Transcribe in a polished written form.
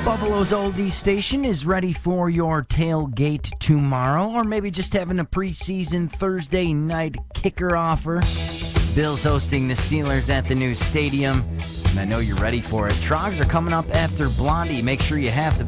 Buffalo's Oldies Station is ready for your tailgate tomorrow, or maybe just having a preseason Thursday night kicker offer. Bills hosting the Steelers at the new stadium, and I know you're ready for it. Trogs are coming up after Blondie. Make sure you have the